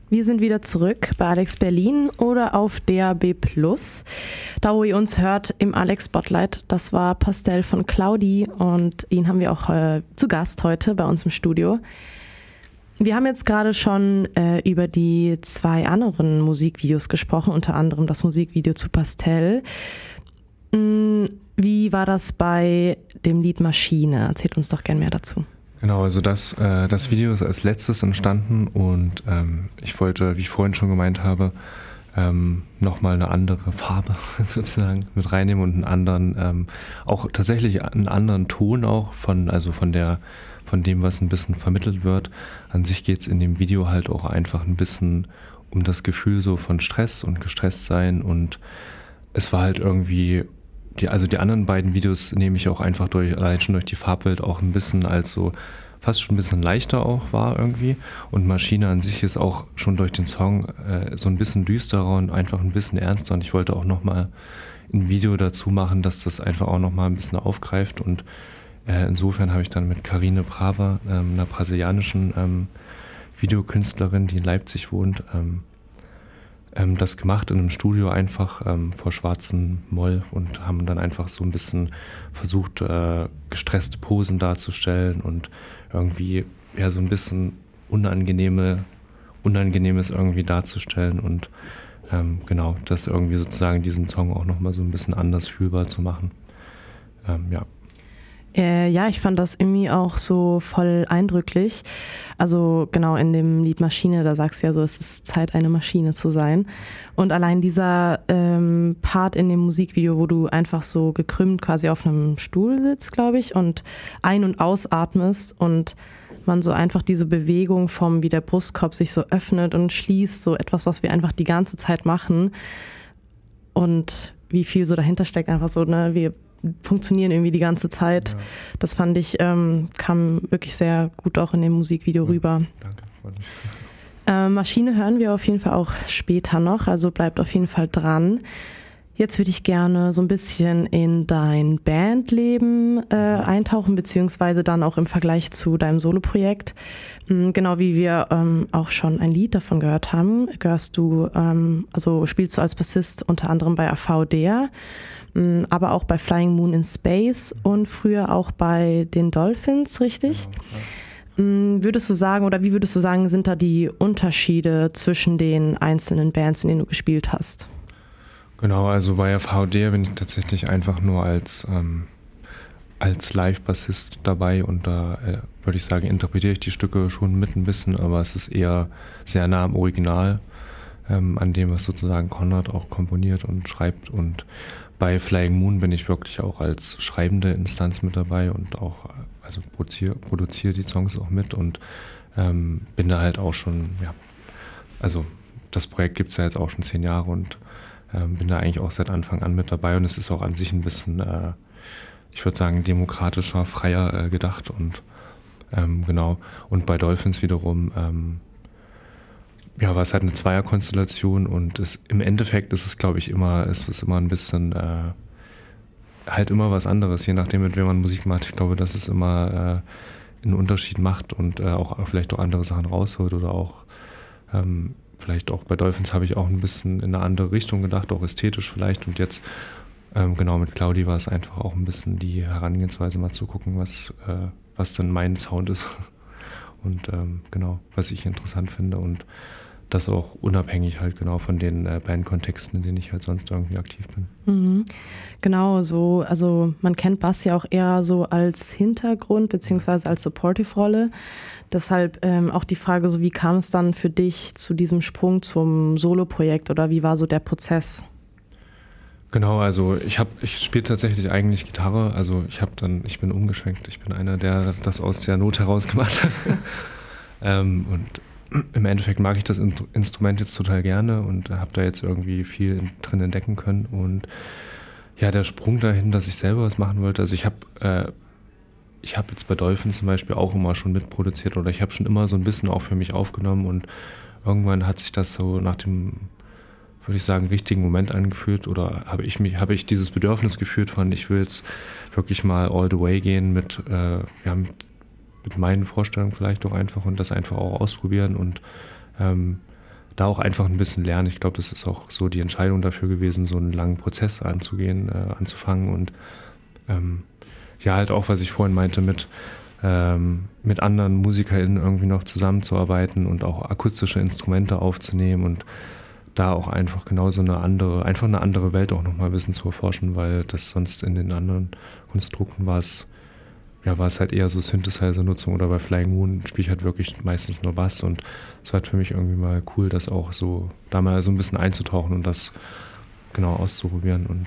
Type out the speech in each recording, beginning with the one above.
Wir sind wieder zurück bei Alex Berlin oder auf DAB+. Da, wo ihr uns hört, im Alex Spotlight. Das war Pastel von Claudi und ihn haben wir auch zu Gast heute bei uns im Studio. Wir haben jetzt gerade schon über die 2 anderen Musikvideos gesprochen, unter anderem das Musikvideo zu Pastel. Wie war das bei dem Lied Maschine? Erzählt uns doch gern mehr dazu. Genau, also das Video ist als letztes entstanden und ich wollte, wie ich vorhin schon gemeint habe, nochmal eine andere Farbe sozusagen mit reinnehmen und einen anderen, auch tatsächlich einen anderen Ton auch von dem, was ein bisschen vermittelt wird. An sich geht es in dem Video halt auch einfach ein bisschen um das Gefühl so von Stress und gestresst sein und es war halt irgendwie, die anderen beiden Videos nehme ich auch einfach allein schon durch die Farbwelt auch ein bisschen als so, fast schon ein bisschen leichter auch war irgendwie. Und Maschine an sich ist auch schon durch den Song so ein bisschen düsterer und einfach ein bisschen ernster. Und ich wollte auch nochmal ein Video dazu machen, dass das einfach auch nochmal ein bisschen aufgreift. Und insofern habe ich dann mit Carine Prava, einer brasilianischen Videokünstlerin, die in Leipzig wohnt, das gemacht in einem Studio einfach vor schwarzem Moll und haben dann einfach so ein bisschen versucht, gestresste Posen darzustellen und irgendwie ja so ein bisschen Unangenehmes irgendwie darzustellen und genau, das irgendwie sozusagen diesen Song auch nochmal so ein bisschen anders fühlbar zu machen. Ja. Ja, ich fand das irgendwie auch so voll eindrücklich. Also genau in dem Lied Maschine, da sagst du ja so, es ist Zeit, eine Maschine zu sein. Und allein dieser Part in dem Musikvideo, wo du einfach so gekrümmt quasi auf einem Stuhl sitzt, glaube ich, und ein- und ausatmest und man so einfach diese Bewegung vom, wie der Brustkorb sich so öffnet und schließt, so etwas, was wir einfach die ganze Zeit machen und wie viel so dahinter steckt, einfach so, ne, wir funktionieren irgendwie die ganze Zeit. Ja. Das fand ich, kam wirklich sehr gut auch in dem Musikvideo rüber. Danke. Maschine hören wir auf jeden Fall auch später noch, also bleibt auf jeden Fall dran. Jetzt würde ich gerne so ein bisschen in dein Bandleben eintauchen, beziehungsweise dann auch im Vergleich zu deinem Soloprojekt. Genau wie wir auch schon ein Lied davon gehört haben, spielst du als Bassist unter anderem bei AVDR, aber auch bei Flying Moon in Space und früher auch bei den Dolphins, richtig? Genau, würdest du sagen, oder wie würdest du sagen, sind da die Unterschiede zwischen den einzelnen Bands, in denen du gespielt hast? Genau, also bei AVDR bin ich tatsächlich einfach nur als Live-Bassist dabei und da würde ich sagen, interpretiere ich die Stücke schon mit ein bisschen, aber es ist eher sehr nah am Original, an dem, was sozusagen Konrad auch komponiert und schreibt und bei Flying Moon bin ich wirklich auch als schreibende Instanz mit dabei und auch produziere die Songs auch mit und bin da halt auch schon, ja, also das Projekt gibt es ja jetzt auch schon 10 Jahre und bin da eigentlich auch seit Anfang an mit dabei und es ist auch an sich ein bisschen, ich würde sagen, demokratischer, freier gedacht und genau. Und bei Dolphins wiederum war es halt eine Zweierkonstellation und im Endeffekt ist es, glaube ich, immer ein bisschen halt immer was anderes, je nachdem, mit wem man Musik macht. Ich glaube, dass es immer einen Unterschied macht und auch vielleicht auch andere Sachen rausholt oder auch vielleicht auch bei Dolphins habe ich auch ein bisschen in eine andere Richtung gedacht, auch ästhetisch vielleicht und jetzt genau mit Claudi war es einfach auch ein bisschen die Herangehensweise mal zu gucken, was denn mein Sound ist und genau, was ich interessant finde und das auch unabhängig halt genau von den Bandkontexten, in denen ich halt sonst irgendwie aktiv bin. Mhm. Genau, so, also man kennt Bass ja auch eher so als Hintergrund beziehungsweise als Supportive-Rolle. Deshalb auch die Frage, so wie kam es dann für dich zu diesem Sprung zum Solo-Projekt oder wie war so der Prozess? Genau, also ich spiele tatsächlich eigentlich Gitarre, also ich bin umgeschwenkt, ich bin einer, der das aus der Not heraus gemacht hat. Und im Endeffekt mag ich das Instrument jetzt total gerne und habe da jetzt irgendwie viel drin entdecken können und ja, der Sprung dahin, dass ich selber was machen wollte, also ich habe jetzt bei Dolphins zum Beispiel auch immer schon mitproduziert oder ich habe schon immer so ein bisschen auch für mich aufgenommen und irgendwann hat sich das so nach dem, würde ich sagen, richtigen Moment angefühlt oder habe ich dieses Bedürfnis gefühlt von, ich will jetzt wirklich mal all the way gehen mit meinen Vorstellungen vielleicht auch einfach und das einfach auch ausprobieren und da auch einfach ein bisschen lernen. Ich glaube, das ist auch so die Entscheidung dafür gewesen, so einen langen Prozess anzufangen und ja, halt auch, was ich vorhin meinte, mit anderen MusikerInnen irgendwie noch zusammenzuarbeiten und auch akustische Instrumente aufzunehmen und da auch einfach genauso eine andere Welt auch nochmal ein bisschen zu erforschen, weil das sonst in den anderen Konstrukten war es halt eher so Synthesizer-Nutzung oder bei Flying Moon spiele ich halt wirklich meistens nur Bass und es war halt für mich irgendwie mal cool, das auch so, da mal so ein bisschen einzutauchen und das genau auszuprobieren und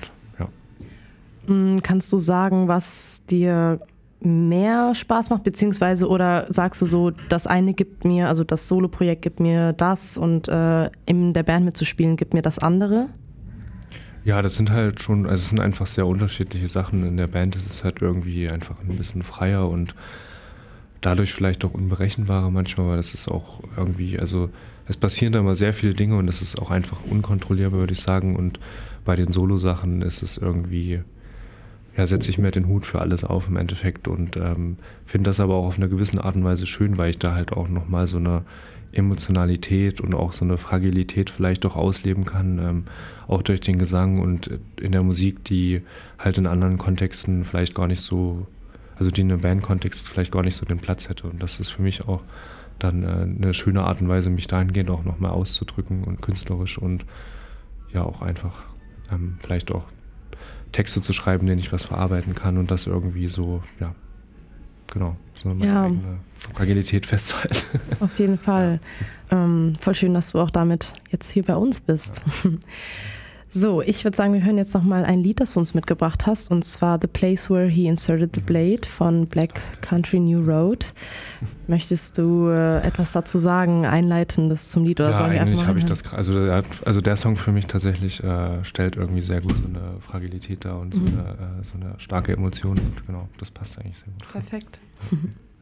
ja. Kannst du sagen, was dir mehr Spaß macht, beziehungsweise oder sagst du so, das eine gibt mir, also das Solo-Projekt gibt mir das und in der Band mitzuspielen gibt mir das andere? Ja, das sind halt schon, also es sind einfach sehr unterschiedliche Sachen. In der Band ist es halt irgendwie einfach ein bisschen freier und dadurch vielleicht auch unberechenbarer manchmal, weil das ist auch irgendwie, also es passieren da immer sehr viele Dinge und es ist auch einfach unkontrollierbar, würde ich sagen. Und bei den Solo-Sachen ist es irgendwie, ja, setze ich mir den Hut für alles auf im Endeffekt und finde das aber auch auf eine gewisse Art und Weise schön, weil ich da halt auch nochmal so eine Emotionalität und auch so eine Fragilität vielleicht auch ausleben kann, auch durch den Gesang und in der Musik, die halt in anderen Kontexten vielleicht gar nicht so, also die in einem Bandkontext vielleicht gar nicht so den Platz hätte. Und das ist für mich auch dann eine schöne Art und Weise, mich dahingehend auch nochmal auszudrücken und künstlerisch und ja auch einfach vielleicht auch Texte zu schreiben, denen ich was verarbeiten kann und das irgendwie so, ja, genau, so meine eigene Fragilität festzuhalten. Auf jeden Fall. Voll schön, dass du auch damit jetzt hier bei uns bist. Ja. So, ich würde sagen, wir hören jetzt nochmal ein Lied, das du uns mitgebracht hast, und zwar The Place Where He Inserted the Blade von Black Country New Road. Möchtest du etwas dazu sagen, Einleitendes zum Lied? Oder ja, sollen wir eigentlich habe ich das, also der Song für mich tatsächlich stellt irgendwie sehr gut so eine Fragilität dar und so eine starke Emotion und genau, das passt eigentlich sehr gut. Perfekt.